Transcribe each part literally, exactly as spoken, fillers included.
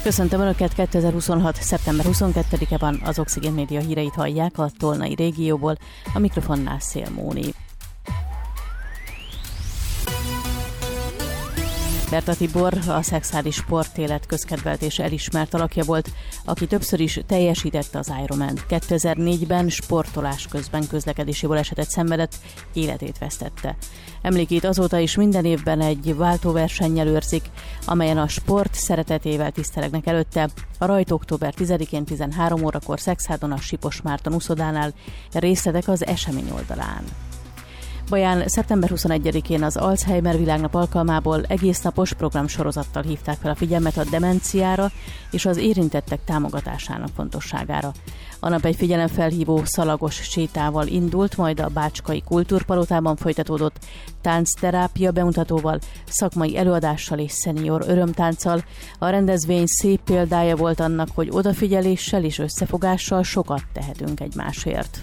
Köszöntöm Önöket, kétezer-huszonhat. szeptember huszonkettedike van, az Oxigén Média híreit hallják a tolnai régióból, a mikrofonnál Szél Móni. Berta Tibor a szexuális sportélet közkedvelt és elismert alakja volt, aki többször is teljesítette az Ironman. kétezer-négyben sportolás közben közlekedési balesetet szenvedett, életét vesztette. Emlékét azóta is minden évben egy váltóversennyel őrzik, amelyen a sport szeretetével tisztelegnek előtte. A rajt október tizedikén tizenhárom órakor Szekszádon a Sipos Márton úszodánál, részletek az esemény oldalán. Baján szeptember huszonegyedikén az Alzheimer világnap alkalmából egésznapos programsorozattal hívták fel a figyelmet a demenciára és az érintettek támogatásának fontosságára. A nap egy figyelemfelhívó szalagos sétával indult, majd a Bácskai Kultúrpalotában folytatódott táncterápia bemutatóval, szakmai előadással és szenior örömtánccal. A rendezvény szép példája volt annak, hogy odafigyeléssel és összefogással sokat tehetünk egymásért.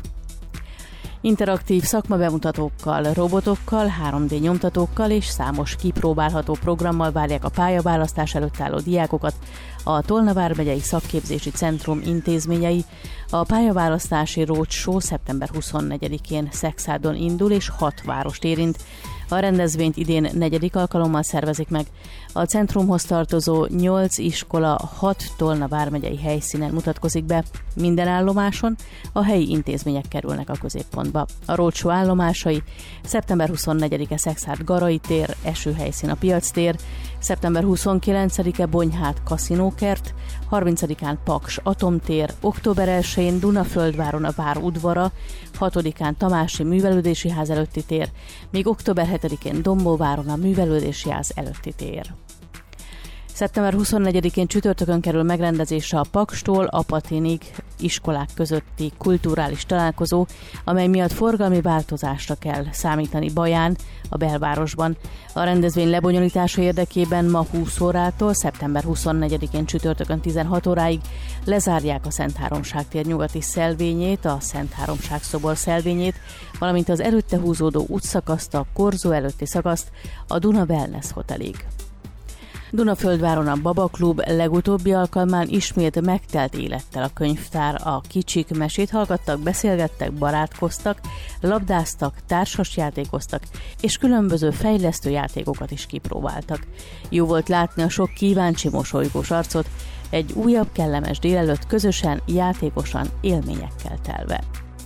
Interaktív szakmabemutatókkal, robotokkal, három dé nyomtatókkal és számos kipróbálható programmal várják a pályaválasztás előtt álló diákokat a Tolna vármegyei Szakképzési Centrum intézményei. A pályaválasztási roadshow szeptember huszonnegyedikén Szekszádon indul és hat várost érint. A rendezvényt idén negyedik alkalommal szervezik meg. A centrumhoz tartozó nyolc iskola hat Tolna vármegyei helyszínen mutatkozik be. Minden állomáson a helyi intézmények kerülnek a középpontba. A roadshow állomásai: szeptember huszonnegyedike Szexárd Garai tér, esőhelyszín a Piac tér, szeptember huszonkilencedike Bonyhád kaszinókert, harmincadikán Paks Atomtér, október elsején Dunaföldváron a Vár udvara, hatodikán Tamási Művelődési Ház előtti tér, míg október hetedikén Dombóváron a Művelődési Ház előtti tér. szeptember huszonnegyedikén csütörtökön kerül megrendezésre a Pakstól Apaténig iskolák közötti kulturális találkozó, amely miatt forgalmi változásra kell számítani Baján, a belvárosban. A rendezvény lebonyolítása érdekében ma húsz órától szeptember huszonnegyedikén csütörtökön tizenhat óráig lezárják a Szent Háromság tér nyugati szelvényét, a Szent Háromság szobor szelvényét, valamint az előtte húzódó útszakaszt, a Korzó előtti szakaszt a Duna Wellness Hotelig. Dunaföldváron a Baba Klub legutóbbi alkalmán ismét megtelt élettel a könyvtár. A kicsik mesét hallgattak, beszélgettek, barátkoztak, labdáztak, társasjátékoztak, és különböző fejlesztő játékokat is kipróbáltak. Jó volt látni a sok kíváncsi, mosolygós arcot, egy újabb kellemes délelőtt közösen, játékosan, élményekkel telve.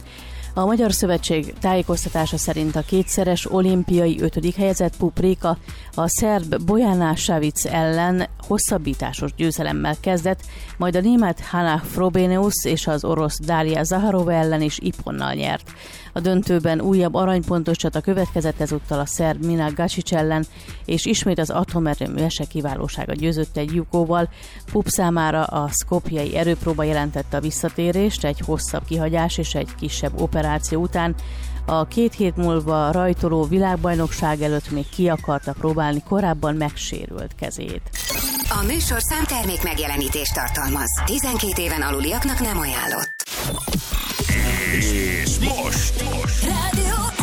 A Magyar Szövetség tájékoztatása szerint a kétszeres olimpiai ötödik helyezett Pup Réka a szerb Bojana Savic ellen hosszabbításos győzelemmel kezdett, majd a német Hannah Frobenius és az orosz Daria Zaharova ellen is iponnal nyert. A döntőben újabb aranypontos csata következett, ezúttal a szerb Mina Gacic ellen, és ismét az atomerőmű ese kiválósága győzött egy lyukóval. Pup számára a szkopjei erőpróba jelentette a visszatérést, egy hosszabb kihagyás és egy kisebb operáció után. A két hét múlva rajtoló világbajnokság előtt még ki akarta próbálni korábban megsérült kezét. A műsorszám termék megjelenítést tartalmaz. tizenkét éven aluliaknak nem ajánlott. És most, most. Rádió